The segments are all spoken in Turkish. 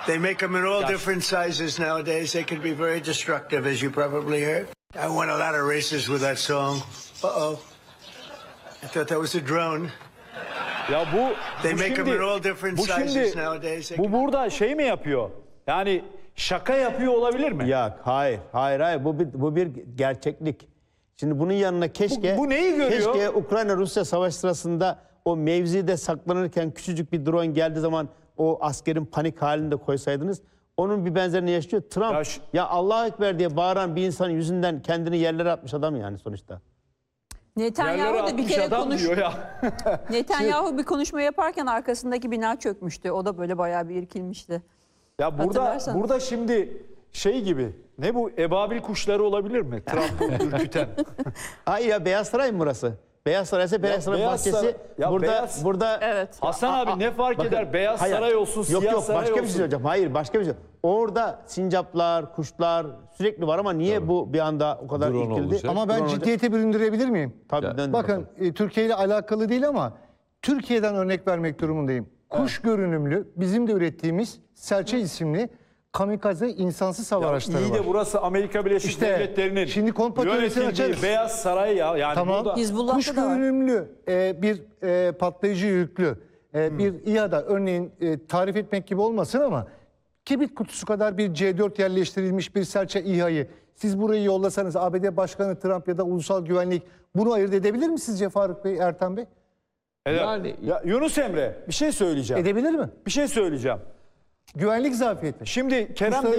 They make them in all different sizes nowadays. They can be very destructive, as you probably heard. I won a lot of races with that song. Uh-oh. I thought that was a drone. Ya bu bu burada şey mi yapıyor? Yani şaka yapıyor olabilir mi? Ya hayır. Bu bir gerçeklik. Şimdi bunun yanına keşke bu neyi görüyor? Keşke Ukrayna-Rusya savaş sırasında o mevzide saklanırken küçücük bir drone geldiği zaman o askerin panik halinde koysaydınız. Onun bir benzerini yaşıyor. Trump ya Allahu Ekber diye bağıran bir insanın yüzünden kendini yerlere atmış adam yani sonuçta. Netanyahu da bir kere diyor ya. Netanyahu bir konuşma yaparken arkasındaki bina çökmüştü. O da böyle bayağı bir irkilmişti. Ya burada şimdi şey gibi, ne bu, ebabil kuşları olabilir mi? Trump'ı ürküten. Hayır ya, Beyaz Saray mı burası? Beyaz Saray ise Beyaz Saray bahçesi. Burada evet. Hasan abi ne fark eder? Beyaz Saray olsun, siyah saray olsun. Başka bir şey hocam. Hayır, başka bir şey. Orada sincaplar, kuşlar sürekli var ama niye bu bir anda o kadar irkildi? Ama ben ciddiyete büründürebilir miyim? Tabii. Bakın Türkiye ile alakalı değil ama Türkiye'den örnek vermek durumundayım. Kuş görünümlü bizim de ürettiğimiz Serçe isimli kamikaze insansız hava araçları var. İyi de burası Amerika Birleşik Devletleri'nin şimdi yönetildiği Beyaz Saray ya. Yani tamam. burada Kuş görünümlü bir patlayıcı yüklü bir İHA'da örneğin tarif etmek gibi olmasın ama kibrit kutusu kadar bir C4 yerleştirilmiş bir Serçe İHA'yı siz burayı yollasanız ABD Başkanı Trump ya da Ulusal Güvenlik bunu ayırt edebilir mi sizce Faruk Bey, Ertan Bey? Yani Yunus Emre bir şey söyleyeceğim. Edebilir mi? Bir şey söyleyeceğim. Güvenlik zafiyeti. Şimdi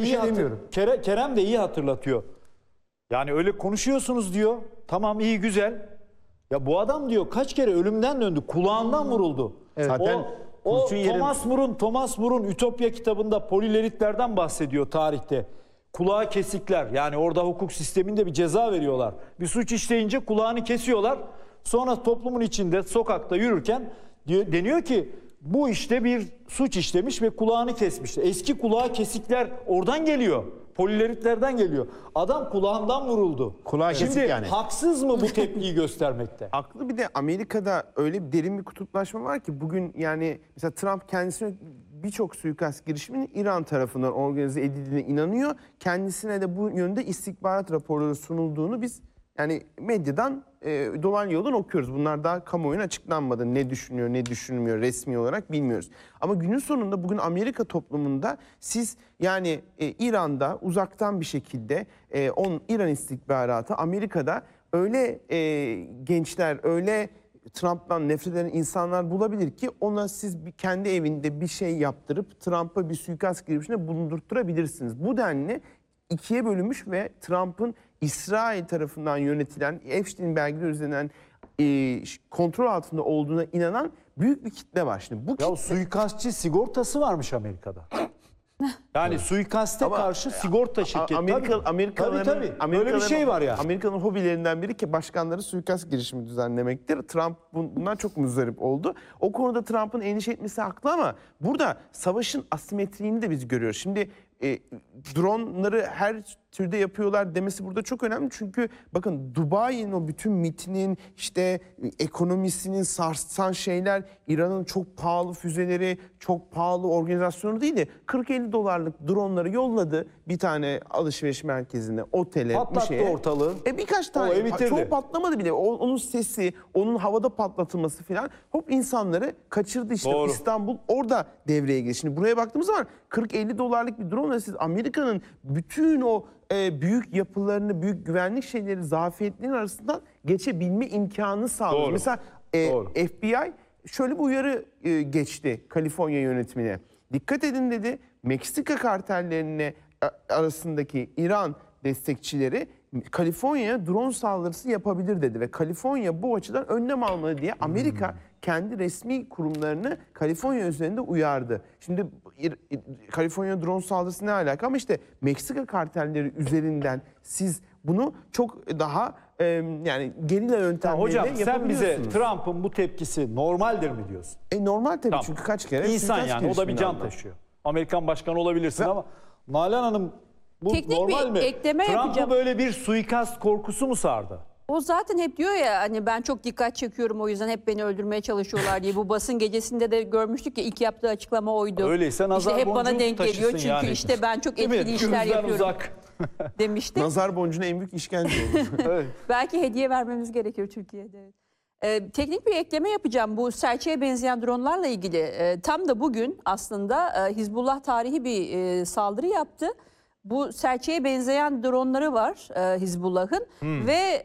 Kerem de iyi hatırlatıyor. Yani öyle konuşuyorsunuz diyor. Tamam, iyi güzel. Ya bu adam diyor kaç kere ölümden döndü. Kulağından vuruldu. Evet. Zaten o Thomas More'un Ütopya kitabında polileritlerden bahsediyor tarihte. Kulağı kesikler. Yani orada hukuk sisteminde bir ceza veriyorlar. Bir suç işleyince kulağını kesiyorlar. Sonra toplumun içinde sokakta yürürken deniyor ki bu işte bir suç işlemiş ve kulağını kesmiş. Eski kulağı kesikler oradan geliyor. Polileritlerden geliyor. Adam kulağından vuruldu. Kulağı Şimdi kesik yani. haksız mı bu tepkiyi göstermekte? Haklı. Bir de Amerika'da öyle bir derin bir kutuplaşma var ki bugün yani mesela Trump kendisine birçok suikast girişiminin İran tarafından organize edildiğine inanıyor. Kendisine de bu yönde istihbarat raporları sunulduğunu biz yani medyadan dolan yoldan okuyoruz. Bunlar daha kamuoyuna açıklanmadı. Ne düşünüyor, ne düşünmüyor resmi olarak bilmiyoruz. Ama günün sonunda bugün Amerika toplumunda siz yani İran'da uzaktan bir şekilde İran istihbaratı Amerika'da öyle gençler, öyle Trump'tan nefret eden insanlar bulabilir ki ona siz kendi evinde bir şey yaptırıp Trump'a bir suikast girişiminde bulundurtturabilirsiniz. Bu denli ikiye bölünmüş ve Trump'ın İsrail tarafından yönetilen Epstein belgeleri üzerinden kontrol altında olduğuna inanan büyük bir kitle var. Şimdi bu kitle... suikastçı sigortası varmış Amerika'da. Yani suikaste karşı sigorta şirketi. Amerikalıların böyle bir şey var ya. Amerika'nın hobilerinden biri ki başkanları suikast girişimi düzenlemektir. Trump bundan çok muzdarip oldu. O konuda Trump'ın endişe etmesi haklı ama burada savaşın asimetriğini de biz görüyoruz. Şimdi dronları her türde yapıyorlar demesi burada çok önemli. Çünkü bakın Dubai'nin o bütün mitinin işte ekonomisinin sarsan şeyler İran'ın çok pahalı füzeleri, çok pahalı organizasyonu değil de 40-50 dolarlık dronları yolladı bir tane alışveriş merkezine, otele, patlattı bir şeye. ortalığı. Birkaç tane. Çoğu patlamadı bile. Onun sesi, onun havada patlatılması falan hop insanları kaçırdı işte. Doğru. İstanbul orada devreye girdi. Şimdi buraya baktığımız zaman 40-50 dolarlık bir drone siz Amerika'nın bütün o büyük yapılarını, büyük güvenlik şeyleri, zafiyetlerin arasından geçebilme imkanı sağladı. Doğru. Mesela FBI şöyle bir uyarı geçti Kaliforniya yönetimine. Dikkat edin dedi, Meksika kartellerine arasındaki İran destekçileri Kaliforniya'ya drone saldırısı yapabilir dedi ve Kaliforniya bu açıdan önlem almalı diye Amerika kendi resmi kurumlarını Kaliforniya üzerinde uyardı. Şimdi Kaliforniya drone saldırısı ne alaka ama işte Meksika kartelleri üzerinden siz bunu çok daha yani gerilla yöntemleriyle hocam sen bize yapabiliyorsunuz. Trump'ın bu tepkisi normaldir mi diyorsun? Normal tabii çünkü kaç kere İnsan yani o da bir can taşıyor. Amerikan başkanı olabilirsin ama Nalan Hanım bu Teknik normal bir mi? ekleme yapacağım. Trump'ı böyle bir suikast korkusu mu sardı? O zaten hep diyor ya hani ben çok dikkat çekiyorum o yüzden hep beni öldürmeye çalışıyorlar diye. Bu basın gecesinde de görmüştük ya, ilk yaptığı açıklama oydu. Öyleyse nazar işte hep bana boncuğu denk geliyor taşısın çünkü yani. işte ben çok Değil mi? etkili işler Gözden yapıyorum uzak. demişti. Nazar boncuğuna en büyük işkence olur. Evet. Belki hediye vermemiz gerekiyor Türkiye'de. Teknik bir ekleme yapacağım bu serçeye benzeyen dronlarla ilgili. Tam da bugün aslında Hizbullah tarihi bir saldırı yaptı. Bu serçeye benzeyen dronları var Hizbullah'ın ve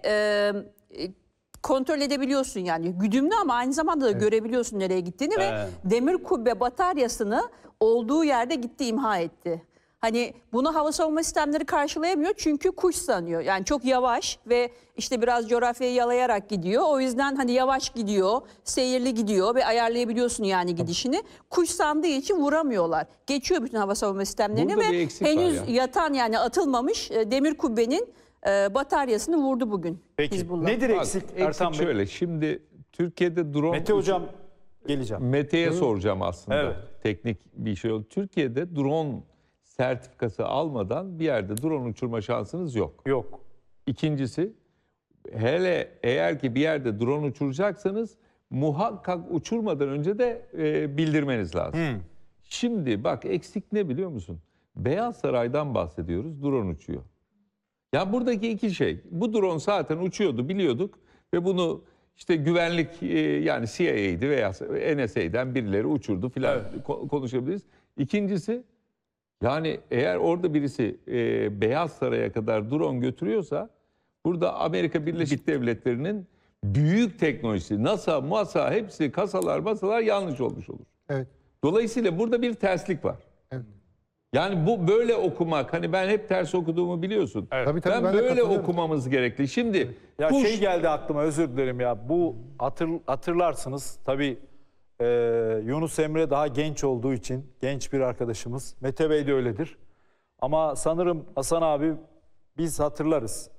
kontrol edebiliyorsun yani. Güdümlü ama aynı zamanda da görebiliyorsun nereye gittiğini ve demir kubbe bataryasını olduğu yerde gitti, imha etti. Hani bunu hava savunma sistemleri karşılayamıyor çünkü kuş sanıyor. Yani çok yavaş ve işte biraz coğrafyayı yalayarak gidiyor. O yüzden hani yavaş gidiyor, seyirli gidiyor ve ayarlayabiliyorsun yani gidişini. Kuş sandığı için vuramıyorlar. Geçiyor bütün hava savunma sistemlerini Burada bir ve eksik var henüz ya. yatan yani atılmamış demir kubbenin bataryasını vurdu bugün Peki Hizbullah. nedir Bak, eksik Ertan Bey? şöyle. Şimdi Türkiye'de drone... Mete hocam geleceğim. Mete'ye soracağım aslında. Evet. Teknik bir şey oldu. Türkiye'de drone sertifikası almadan bir yerde drone uçurma şansınız yok. Yok. İkincisi, hele eğer ki bir yerde drone uçuracaksanız muhakkak uçurmadan önce de bildirmeniz lazım. Şimdi bak eksik ne biliyor musun? Beyaz Saray'dan bahsediyoruz, drone uçuyor. Ya buradaki iki şey, bu drone zaten uçuyordu biliyorduk ve bunu işte güvenlik yani CIA'ydi veya NSA'den birileri uçurdu filan konuşabiliriz. İkincisi, yani eğer orada birisi Beyaz Saray'a kadar drone götürüyorsa burada Amerika Birleşik Devletleri'nin büyük teknolojisi, NASA, MASA hepsi kasalar masalar yanlış olmuş olur. Evet. Dolayısıyla burada bir terslik var. Evet. Yani bu böyle okumak, hani ben hep ters okuduğumu biliyorsun. Tabii, Ben ben de böyle katılıyorum. okumamız gerekli. Şimdi Ya kuş, şey geldi aklıma, özür dilerim ya. Bu hatırlarsınız tabii Yunus Emre daha genç olduğu için genç bir arkadaşımız. Mete Bey de öyledir. Ama sanırım Hasan abi biz hatırlarız.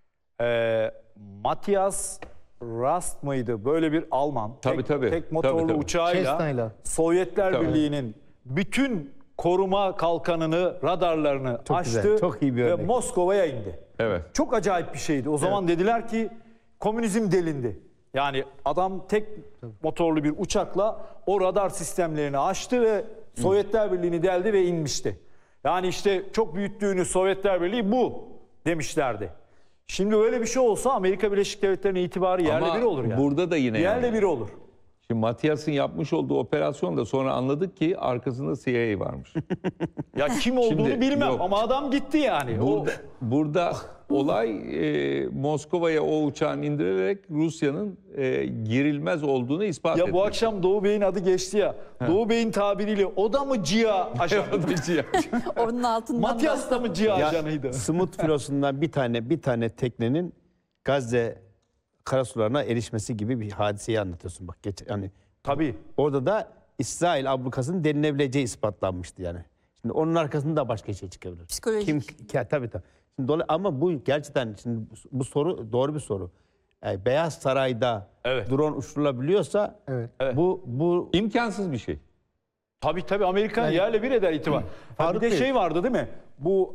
Matthias Rast mıydı? Böyle bir Alman. Tabii, tabii. Tek motorlu Tabii. uçağıyla Cessna'yla. Sovyetler Tabii. Birliği'nin bütün koruma kalkanını, radarlarını Çok açtı güzel, çok iyi bir ve örnek. Moskova'ya indi. evet. Çok acayip bir şeydi. O zaman dediler ki komünizm delindi. Yani adam tek motorlu bir uçakla o radar sistemlerini açtı ve Sovyetler Birliği'ni deldi ve inmişti. Yani işte çok büyüttüğünüz Sovyetler Birliği bu demişlerdi. Şimdi öyle bir şey olsa Amerika Birleşik Devletleri'nin itibarı yerle Ama bir olur yani. burada da yine yerle yani. bir olur. Şimdi Matthias'ın yapmış olduğu operasyonda sonra anladık ki arkasında CIA varmış. Ya kim olduğunu Şimdi bilmem yok. ama adam gitti yani. Burada olay Moskova'ya o uçağın indirilerek Rusya'nın girilmez olduğunu ispat Ya etmek. bu akşam Doğu Bey'in adı geçti ya. Doğu Bey'in tabiriyle o da mı CIA ajanı? Onun altından Matthias da mı CIA ajanıydı? Smut filosundan bir tane teknenin Gazze karasularına erişmesi gibi bir hadiseyi anlatıyorsun bak yani Tabii. orada da İsrail ablukasının denilebileceği ispatlanmıştı yani. Şimdi onun arkasında da başka şey çıkabilir. Psikolojik. Tabii. Şimdi ama bu gerçekten şimdi bu soru doğru bir soru. Yani Beyaz Saray'da Evet. drone uçurulabiliyorsa Evet. bu İmkansız bir şey. Tabii Amerikan yerle bir eder itibar. Faruk Bir de Bey. şey vardı değil mi? Bu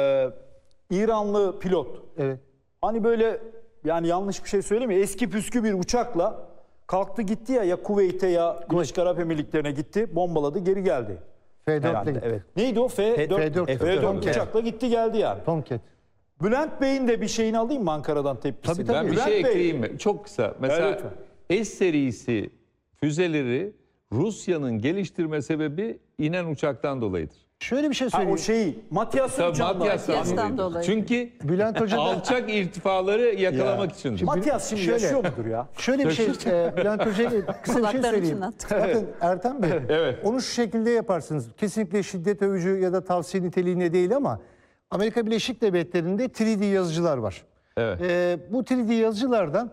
İranlı pilot. Evet. Hani böyle yani yanlış bir şey söylemiyor. Eski püskü bir uçakla kalktı gitti ya Kuveyt'e ya Birleşik Arap Emirlikleri'ne gitti. Bombaladı geri geldi. F4'le herhalde, gitti. evet. Neydi o? F4. F4 Tomcat. uçakla gitti geldi yani. Tomcat. Bülent Bey'in de bir şeyini alayım mı Ankara'dan tepkisini? Tabii. Ben bir Bülent şey Bey, ekleyeyim mi? Çok kısa. Mesela lütfen. S serisi füzeleri Rusya'nın geliştirme sebebi inen uçaktan dolayıdır. Şöyle bir şey Ha, söyleyeyim. o şeyi Matthias'ın Tabii uçağından. Matthias'tan dolayı. Çünkü Bülent Hoca da- alçak irtifaları yakalamak için. Matthias şimdi Şöyle- yaşıyor mudur ya? Şöyle bir şey, Bülent Hoca'ya kısa bir şey Kulaklarını söyleyeyim. çınlattık. Bakın Ertan Bey, Evet. onu şu şekilde yaparsınız. Kesinlikle şiddet övücü ya da tavsiye niteliğinde değil ama Amerika Birleşik Devletleri'nde 3D yazıcılar var. Evet. Bu 3D yazıcılardan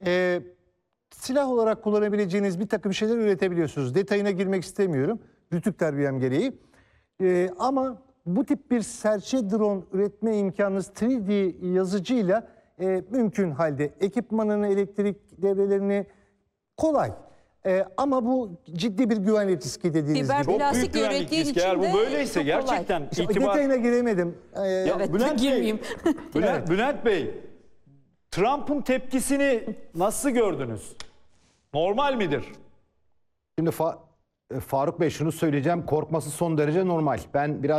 silah olarak kullanabileceğiniz bir takım şeyler üretebiliyorsunuz. Detayına girmek istemiyorum. Rütük terbiyem gereği. Ama bu tip bir serçe drone üretme imkanınız 3D yazıcıyla mümkün halde. Ekipmanını, elektrik devrelerini kolay. Ama bu ciddi bir güvenlik riski dediğiniz Fiber gibi. Çok Plastik büyük güvenlik ürettiğin riski. için Eğer bu de böyleyse çok kolay. gerçekten İşte itibar... detayına giremedim. Ya Evet, Bülent Bey, girmeyeyim. Bülent Bey, Trump'ın tepkisini nasıl gördünüz? Normal midir? Şimdi Faruk Bey şunu söyleyeceğim. Korkması son derece normal. Ben biraz